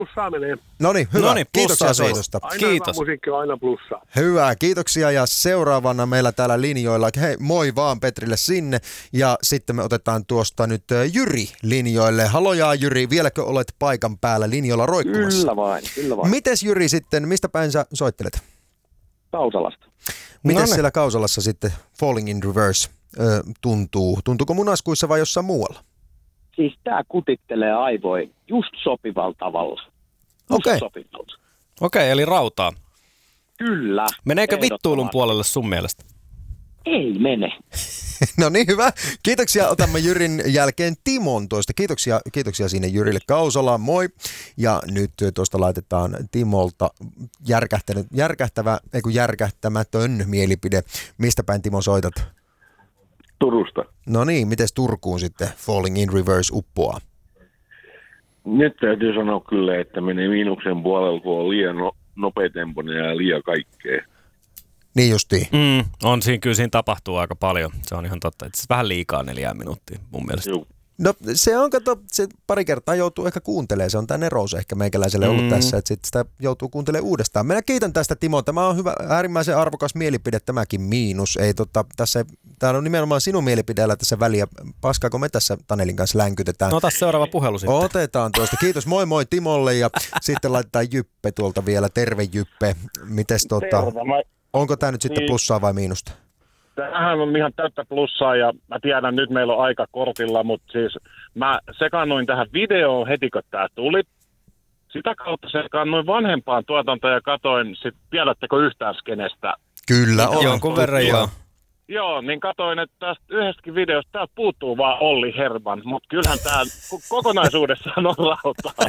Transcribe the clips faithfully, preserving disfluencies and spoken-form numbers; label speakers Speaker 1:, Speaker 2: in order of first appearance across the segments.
Speaker 1: Plussaa menee.
Speaker 2: Noniin, hyvä.
Speaker 3: Noniin,
Speaker 2: Kiitoksia soitosta.
Speaker 1: Aina
Speaker 3: Kiitos.
Speaker 1: hyvä musiikki on aina plussaa.
Speaker 2: Hyvä, kiitoksia ja seuraavana meillä täällä linjoilla, hei moi vaan Petrille sinne ja sitten me otetaan tuosta nyt Jyri linjoille. Halojaa Jyri, vieläkö olet paikan päällä linjoilla roikkumassa?
Speaker 4: Kyllä vain, kyllä vain.
Speaker 2: Mites Jyri sitten, mistä päin sä soittelet?
Speaker 4: Kausalasta.
Speaker 2: Mites
Speaker 3: Noniin.
Speaker 2: siellä Kausalassa sitten Falling in Reverse ö, tuntuu? Tuntuuko munaskuissa vai jossain muualla?
Speaker 4: Siis tää kutittelee aivoin just sopivalla tavalla. Just
Speaker 2: Okei.
Speaker 4: sopivalla.
Speaker 3: Okei, okay, eli rautaa.
Speaker 4: Kyllä.
Speaker 3: Meneekö vittuilun
Speaker 4: ehdottomasti.
Speaker 3: puolelle sun mielestä?
Speaker 4: Ei mene.
Speaker 2: No niin, hyvä. Kiitoksia. Otamme Jyrin jälkeen Timon tuosta. Kiitoksia, kiitoksia sinne Jyrille Kausalaan. Moi. Ja nyt tuosta laitetaan Timolta järkähtänyt, järkähtävä, ei kun järkähtämätön mielipide. Mistä päin Timo soitat?
Speaker 1: Turusta.
Speaker 2: No niin, mites Turkuun sitten Falling in Reverse uppoaa?
Speaker 1: Nyt täytyy sanoa kyllä, että menee miinuksen puolella, kun on liian no, nopeatempoinen ja liian kaikkea.
Speaker 2: Niin justiin.
Speaker 3: Mm, on siinä, kyllä siinä tapahtuu aika paljon. Se on ihan totta. Itse asiassa vähän liikaa neljää minuuttia mun mielestä.
Speaker 1: Joo.
Speaker 2: No se on, kato, se pari kertaa joutuu ehkä kuuntelemaan, se on tämä nerous ehkä meikäläiselle ollut
Speaker 3: Mm.
Speaker 2: tässä, että sit sitä joutuu kuuntelemaan uudestaan. Minä kiitän tästä Timo, tämä on hyvä, äärimmäisen arvokas mielipide, tämäkin miinus. Ei, tota, tässä, täällä on nimenomaan sinun mielipideellä tässä väliä, paskaako me tässä Tanelin kanssa länkytetään.
Speaker 3: No ota seuraava puhelu sitten.
Speaker 2: Otetaan tuosta, kiitos moi moi Timolle ja sitten laitetaan Jyppe tuolta vielä, terve Jyppe. Mites tota,
Speaker 1: Terve, mä-
Speaker 2: onko tämä nyt sitten
Speaker 1: Niin.
Speaker 2: plussaa vai miinusta?
Speaker 1: Tämähän on ihan täyttä plussaa ja mä tiedän, nyt meillä on aika kortilla, mutta siis mä sekannuin tähän videoon heti, kun tää tuli. Sitä kautta sekannuin vanhempaan tuotantoon ja katoin, sit tiedättekö yhtään skenestä?
Speaker 2: Kyllä on.
Speaker 3: Jonkun verran joo.
Speaker 1: Joo, niin katoin, että tästä yhdestäkin videosta täältä puuttuu vaan Olli Herman, mutta kyllähän tää kokonaisuudessaan on rautaa.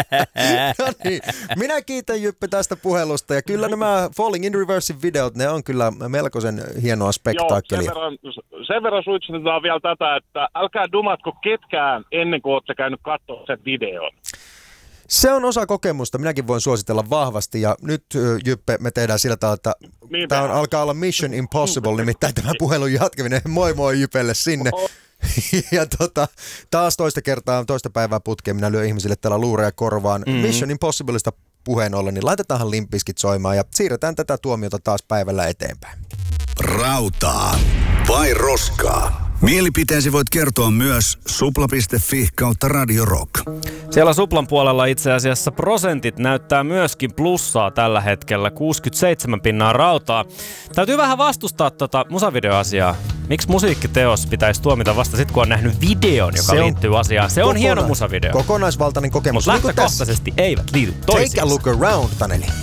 Speaker 2: No niin. Minä kiitän Jyppe tästä puhelusta ja kyllä nämä Falling in Reversein videot, ne on kyllä melkoisen hienoa
Speaker 1: Joo,
Speaker 2: spektaakkelia.
Speaker 1: sen verran, sen verran suitsutetaan vielä tätä, että älkää dumatko ketkään ennen kuin olette käynyt katsoa sen videon.
Speaker 2: Se on osa kokemusta, minäkin voin suositella vahvasti ja nyt Jyppe me tehdään sillä tavalla, että
Speaker 1: Niin
Speaker 2: tämä on,
Speaker 1: tehdään.
Speaker 2: alkaa olla Mission Impossible, nimittäin tämä puhelun jatkaminen. Moi moi Jypelle sinne. Ja tota, taas toista kertaa, toista päivää putkeen minä lyön ihmisille täällä luureja korvaan. Mm-hmm. Mission Impossibleista puheen ollen, niin laitetaanhan Limp Bizkit soimaan ja siirretään tätä tuomiota taas päivällä eteenpäin.
Speaker 5: Rautaa vai roskaa? Mielipiteesi voit kertoa myös supla piste fi kautta Radio Rock.
Speaker 3: Siellä Suplan puolella itse asiassa prosentit näyttää myöskin plussaa tällä hetkellä, kuusikymmentäseitsemän pinnaa rautaa. Täytyy vähän vastustaa tota musavideoasiaa. Miksi musiikkiteos pitäisi tuomita vasta sitten, kun on nähnyt videon, joka
Speaker 2: Se on
Speaker 3: liittyy asiaan? Se on
Speaker 2: kokona-
Speaker 3: hieno musavideo.
Speaker 2: Kokonaisvaltainen kokemus.
Speaker 3: Mutta
Speaker 2: Niin kuin tässä.
Speaker 3: lähtökohtaisesti eivät liity toisiinsa.
Speaker 2: Take a look around, Taneli.